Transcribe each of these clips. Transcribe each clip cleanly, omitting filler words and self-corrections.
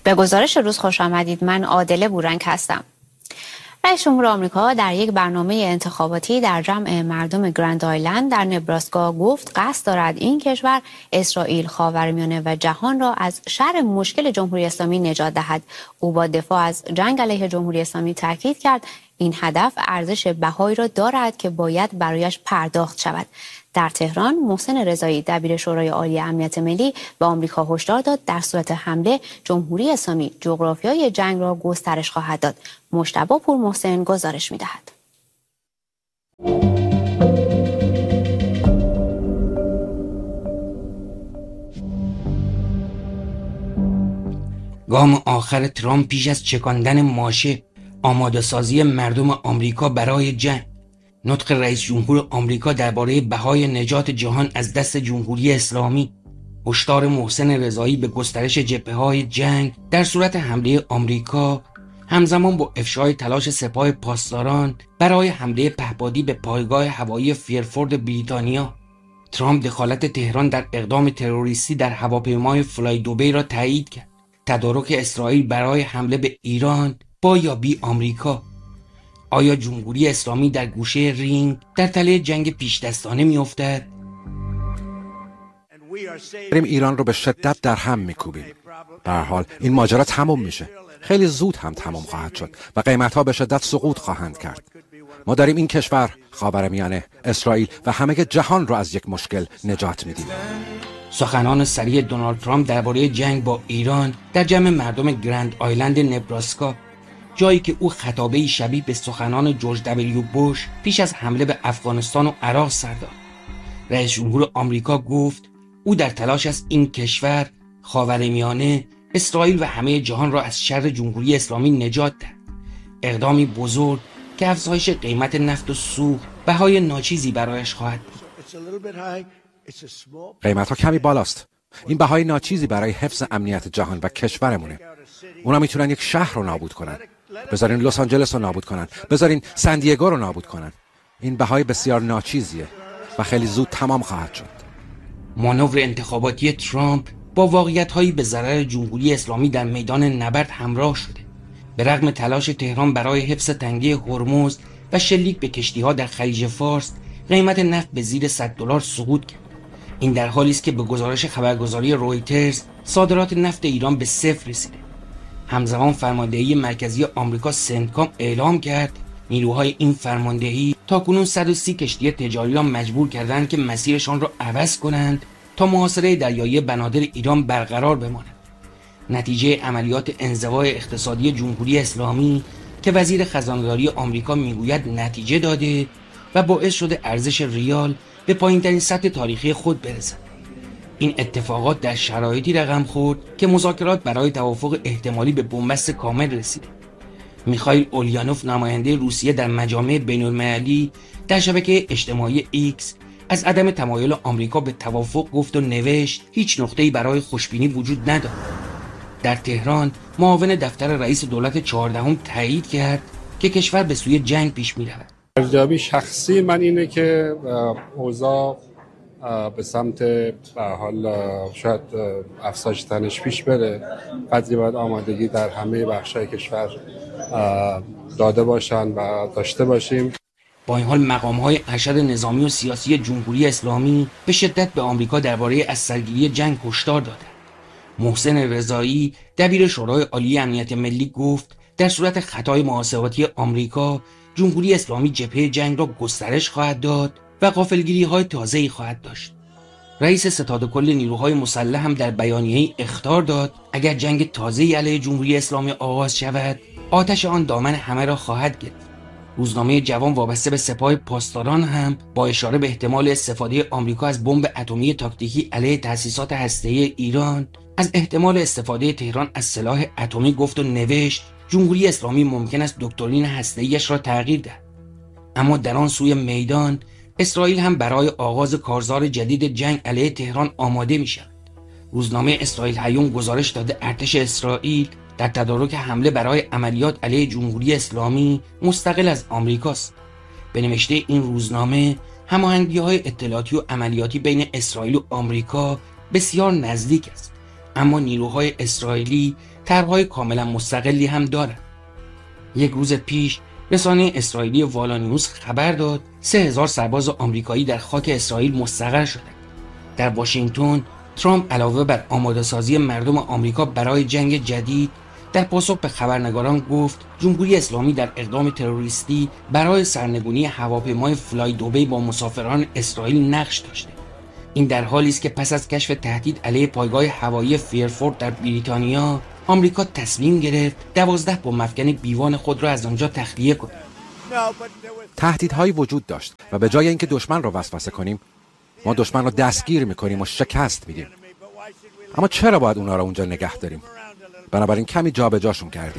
به گزارش روز خوش آمدید. من عادله بورنگ هستم. رئیس جمهور آمریکا در یک برنامه انتخاباتی در جمع مردم گرند آیلند در نبراسکا گفت قصد دارد این کشور اسرائیل، خاورمیانه و جهان را از شر مشکل جمهوری اسلامی نجات دهد. او با دفاع از جنگ علیه جمهوری اسلامی تاکید کرد این هدف ارزش بهایی را دارد که باید برایش پرداخت شود. در تهران محسن رضایی دبیر شورای عالی امنیت ملی به آمریکا هشدار داد در صورت حمله جمهوری اسلامی جغرافیای جنگ را گسترش خواهد داد. مجتبی پور محسن گزارش می‌دهد. گام آخر ترامپ پیش از چکاندن ماشه، آماده سازی مردم آمریکا برای جنگ. نطق رئیس جمهور آمریکا درباره بهای نجات جهان از دست جمهوری اسلامی. هشدار محسن رضایی به گسترش جبهه‌های جنگ در صورت حمله آمریکا، همزمان با افشای تلاش سپاه پاسداران برای حمله پهپادی به پایگاه هوایی فیرفورد بریتانیا. ترامپ دخالت تهران در اقدام تروریستی در هواپیمای فلای دوبی را تایید کرد. تدارک اسرائیل برای حمله به ایران با یا بی آمریکا. آیا جمهوری اسلامی در گوشه رینگ در تله جنگ پیش دستانه می‌افتد؟ ایران رو به شدت در هم می‌کوبیم. به هر حال این ماجرا تمام میشه. خیلی زود هم تمام خواهد شد و قیمت‌ها به شدت سقوط خواهند کرد. ما داریم این کشور، خاورمیانه، اسرائیل و همه جهان رو از یک مشکل نجات میدیم. سخنان سریع دونالد ترامپ درباره جنگ با ایران در جمع مردم گرند آیلند نبراسکا، جایی که او خطابه‌ای شبیه به سخنان جورج دبلیو بوش پیش از حمله به افغانستان و عراق سر داد. رئیس جمهور آمریکا گفت او در تلاش است این کشور، خاورمیانه، اسرائیل و همه جهان را از شر جمهوری اسلامی نجات دهد. اقدامی بزرگ که افزایش قیمت نفت و سوخت بهای ناچیزی برایش خواهد بود. قیمت‌ها کمی بالاست. این بهای ناچیزی برای حفظ امنیت جهان و کشورمونه. اونا میتونن یک شهر رو نابود کنن. بذارین لس آنجلس رو نابود کنن. بذارین سن دیگو رو نابود کنن. این بهای بسیار ناچیزیه و خیلی زود تمام خواهد شد. مانور انتخاباتی ترامپ با واقعیت‌هایی به ضرر جمهوری اسلامی در میدان نبرد همراه شده. به رغم تلاش تهران برای حفظ تنگه هرمز و شلیک به کشتی‌ها در خلیج فارس، قیمت نفت به زیر $100 سقوط کرد. این در حالی است که به گزارش خبرگزاری رویترز صادرات نفت ایران به صفر رسیده. همزمان فرماندهی مرکزی آمریکا سنتکام اعلام کرد نیروهای این فرماندهی تاکنون 130 کشتی تجاری را مجبور کردند که مسیرشان را عوض کنند تا محاصره دریایی بنادر ایران برقرار بماند. نتیجه عملیات انزوای اقتصادی جمهوری اسلامی که وزیر خزانه‌داری آمریکا میگوید نتیجه داده و باعث شده ارزش ریال به پایین‌ترین سطح تاریخی خود برسد. این اتفاقات در شرایطی رقم خورد که مذاکرات برای توافق احتمالی به بنبست کامل رسیده. میخائیل اولیانوف، نماینده روسیه در مجامع بین‌المللی، در شبکه اجتماعی ایکس از عدم تمایل آمریکا به توافق گفت و نوشت هیچ نقطه‌ای برای خوشبینی وجود ندارد. در تهران معاون دفتر رئیس دولت 14 تایید کرد که کشور به سوی جنگ پیش می‌رود. ارزیابی شخصی من اینه که اوضاع به سمت به حال شاید افزایش تنش پیش بره. قدری باید آمادگی در همه بخش‌های کشور داده باشن و داشته باشیم. با این حال مقام‌های ارشد نظامی و سیاسی جمهوری اسلامی به شدت به آمریکا درباره از سرگیری جنگ هشدار دادند. محسن رضایی دبیر شورای عالی امنیت ملی گفت در صورت خطای محاسباتی آمریکا، جمهوری اسلامی جبهه جنگ را گسترش خواهد داد و غافلگیری‌های تازه‌ای خواهد داشت. رئیس ستاد کل نیروهای مسلح هم در بیانیه‌ای اخطار داد اگر جنگ تازه‌ای علیه جمهوری اسلامی آغاز شود، آتش آن دامن همه را خواهد گرفت. روزنامه جوان وابسته به سپاه پاسداران هم با اشاره به احتمال استفاده آمریکا از بمب اتمی تاکتیکی علیه تأسیسات هسته‌ای ایران، از احتمال استفاده تهران از سلاح اتمی گفت و نوشت جمهوری اسلامی ممکن است دکترین هسته‌ایش را تغییر دهد. اما در آن سوی میدان اسرائیل هم برای آغاز کارزار جدید جنگ علیه تهران آماده می شود. روزنامه اسرائیل هیوم گزارش داده ارتش اسرائیل در تدارک حمله برای عملیات علیه جمهوری اسلامی مستقل از آمریکاست. به نوشته این روزنامه هماهنگی‌های اطلاعاتی و عملیاتی بین اسرائیل و آمریکا بسیار نزدیک است، اما نیروهای اسرائیلی طرح‌های کاملا مستقلی هم دارند. یک روز پیش رسانه اسرائیلی والانیوز خبر داد 3000 سرباز آمریکایی در خاک اسرائیل مستقر شدند. در واشنگتن ترامپ علاوه بر آماده‌سازی مردم آمریکا برای جنگ جدید، در پاسخ به خبرنگاران گفت جمهوری اسلامی در اقدام تروریستی برای سرنگونی هواپیمای فلای دوبی با مسافران اسرائیل نقش داشته. این در حالی است که پس از کشف تهدید علیه پایگاه هوایی فیرفورد در بریتانیا، آمریکا تصمیم گرفت 12 بمب افکن بیوان خود را از آنجا تخلیه کند. تهدیدهایی وجود داشت و به جای اینکه دشمن را وسوسه کنیم، ما دشمن را دستگیر میکنیم و شکست میدیم. اما چرا باید اونا را اونجا نگه داریم؟ بنابراین کمی جابجاشون کردیم.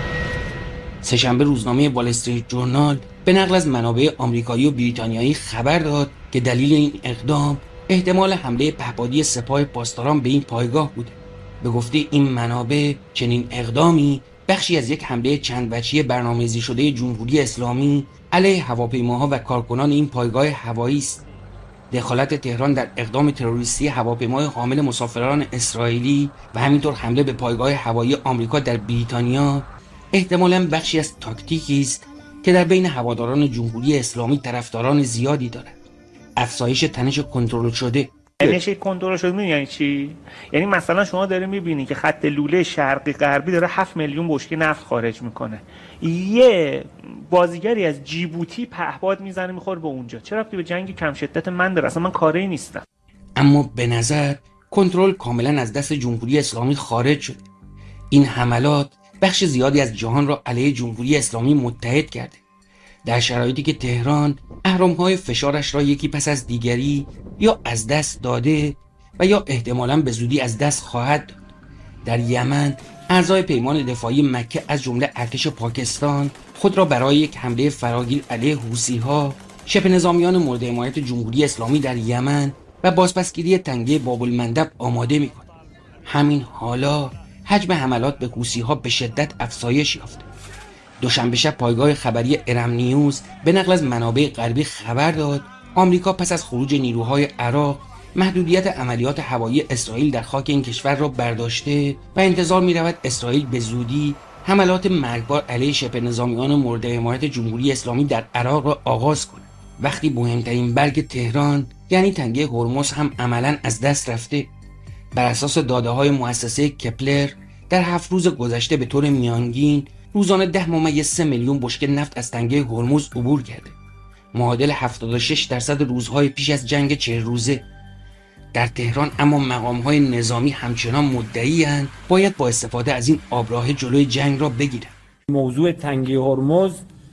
سه‌شنبه روزنامه وال استریت جورنال به نقل از منابع آمریکایی و بریتانیایی خبر داد که دلیل این اقدام احتمال حمله پهپادی سپاه پاسداران به این پایگاه بوده. به گفته این منابع چنین اقدامی بخشی از یک حمله چند وجهی برنامه‌ریزی شده جمهوری اسلامی علیه هواپیماها و کارکنان این پایگاه هوایی است. دخالت تهران در اقدام تروریستی هواپیمای حامل مسافران اسرائیلی و همینطور حمله به پایگاه هوایی آمریکا در بریتانیا احتمالاً بخشی از تاکتیکی است که در بین هواداران جمهوری اسلامی طرفداران زیادی دارد. افزایش تنش کنترل شده. تنش کنترل شده یعنی چی؟ یعنی مثلا شما داره میبینی که خط لوله شرقی غربی داره 7 میلیون بشکه نفت خارج میکنه. یه بازیگری از جیبوتی پهپاد میزنه میخوره به اونجا. چرا ربطی به جنگ کم شدت من داره؟ اصلا من کاری نیستم. اما به نظر کنترل کاملا از دست جمهوری اسلامی خارج شده. این حملات بخش زیادی از جهان را علیه جمهوری اسلامی متحد کرده. در شرایطی که تهران اهرم‌های فشارش را یکی پس از دیگری یا از دست داده و یا احتمالاً به زودی از دست خواهد داد. در یمن اعضای پیمان دفاعی مکه از جمله ارتش پاکستان خود را برای یک حمله فراگیر علیه حوثی‌ها، شبه نظامیان مورد حمایت جمهوری اسلامی در یمن و بازپسگیری تنگه باب المندب آماده می‌کنند. همین حالا حجم حملات به حوثی‌ها به شدت افزایش یافته. دوشنبه شب پایگاه خبری ارم نیوز به نقل از منابع غربی خبر داد آمریکا پس از خروج نیروهای عراق محدودیت عملیات هوایی اسرائیل در خاک این کشور را برداشته و انتظار می‌رود اسرائیل به زودی حملات مرگبار علیه شبه نظامیان مورد حمایت جمهوری اسلامی در عراق را آغاز کند. وقتی مهمترین برگ تهران یعنی تنگه هرمز هم عملاً از دست رفته. بر اساس داده‌های مؤسسه کپلر در 7 روز گذشته به طور میانگین روزانه 10.3 میلیون بشکه نفت از تنگه هرمز عبور کرده، معادل 76% روزهای پیش از جنگ 40 روزه. در تهران اما مقام‌های نظامی همچنان مدعی‌اند باید با استفاده از این آبراه جلوی جنگ را بگیرند. موضوع تنگه هرمز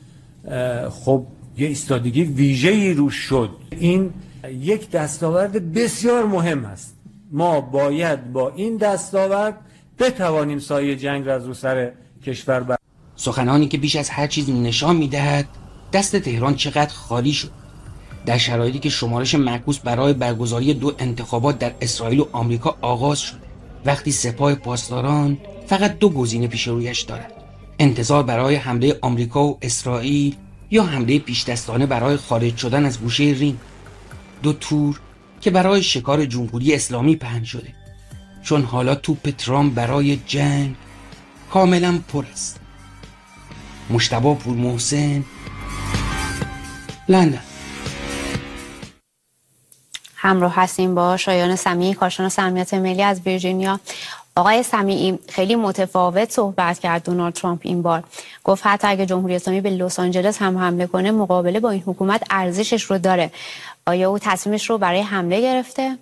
خب یه ایستادگی ویژه‌ای روش شد. این یک دستاورد بسیار مهم است. ما باید با این دستاورد بتوانیم سایه جنگ را از رو سر کشور بر. سخنانی که بیش از هر چیز نشان می‌دهد دست تهران چقدر خالی شد. در شرایطی که شمارش معکوس برای برگزاری 2 انتخابات در اسرائیل و آمریکا آغاز شده، وقتی سپاه پاسداران فقط 2 گزینه پیش رویش دارد: انتظار برای حمله آمریکا و اسرائیل یا حمله پیش‌دستانه برای خارج شدن از گوشه ریم. 2 تور که برای شکار جمهوری اسلامی پهن شده، چون حالا توپ ترامپ برای جنگ کاملا پر است. مجتبی پورمحسن، لندن. همراه هستیم با شایان سمیعی، کارشناس امنیت ملی از ویرجینیا. آقای سمیعی، خیلی متفاوت صحبت کرد دونالد ترامپ این بار. گفت حتی اگه جمهوری اسلامی به لس آنجلس هم حمله کنه، مقابله با این حکومت ارزشش رو داره. آیا او تصمیمش رو برای حمله گرفته؟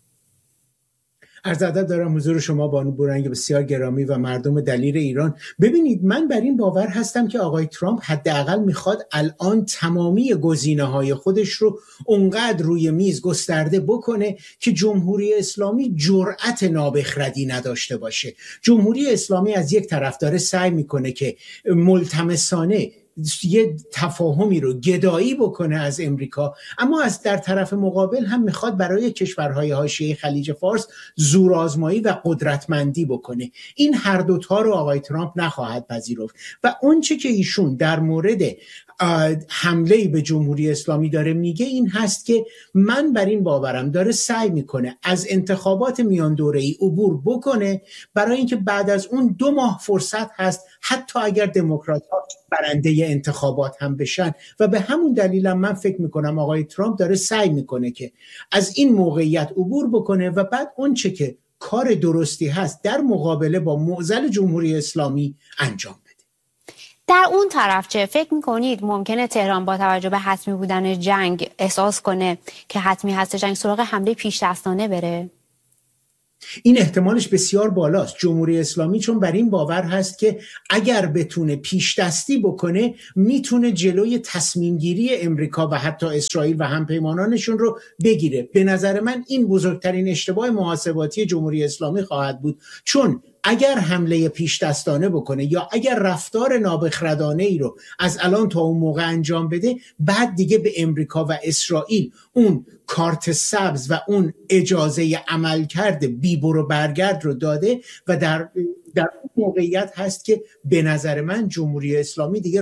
عرض ادب دارم حضور شما بانو بورنگ بسیار گرامی و مردم دلیر ایران. ببینید، من بر این باور هستم که آقای ترامپ حداقل میخواد الان تمامی گزینه‌های خودش رو اونقدر روی میز گسترده بکنه که جمهوری اسلامی جرأت نابخردی نداشته باشه. جمهوری اسلامی از یک طرف داره سعی میکنه که ملتمسانه یه تفاهمی رو گدایی بکنه از امریکا، اما از در طرف مقابل هم میخواد برای کشورهای حاشیه خلیج فارس زورآزمایی و قدرتمندی بکنه. این هر دوتا رو آقای ترامپ نخواهد پذیرفت و اونچه که ایشون در مورد حمله به جمهوری اسلامی داره میگه این هست که من بر این باورم داره سعی میکنه از انتخابات میان دوره‌ای عبور بکنه، برای اینکه بعد از اون 2 ماه فرصت هست حتی اگر دموکرات‌ها برنده انتخابات هم بشن. و به همون دلیل من فکر میکنم آقای ترامپ داره سعی میکنه که از این موقعیت عبور بکنه و بعد اونچه که کار درستی هست در مقابله با معضل جمهوری اسلامی انجام بده. در اون طرف چه فکر میکنید ممکنه تهران با توجه به حتمی بودن جنگ احساس کنه که حتمی هست جنگ سراغ حمله پیش دستانه بره؟ این احتمالش بسیار بالاست. جمهوری اسلامی چون بر این باور هست که اگر بتونه پیش دستی بکنه میتونه جلوی تصمیم گیری امریکا و حتی اسرائیل و همپیمانانشون رو بگیره. به نظر من این بزرگترین اشتباه محاسباتی جمهوری اسلامی خواهد بود، چون اگر حمله پیش دستانه بکنه یا اگر رفتار نابخردانه ای رو از الان تا اون موقع انجام بده، بعد دیگه به امریکا و اسرائیل اون کارت سبز و اون اجازه عملکرد بی برو برگرد رو داده و در اون موقعیت هست که به نظر من جمهوری اسلامی دیگه